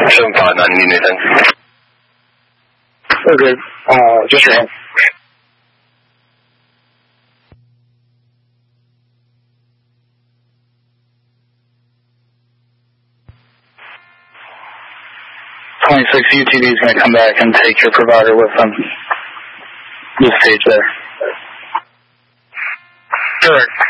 759, you need anything? Okay, just your hand. UTV is going to come back and take your provider with them. This stage there. Correct.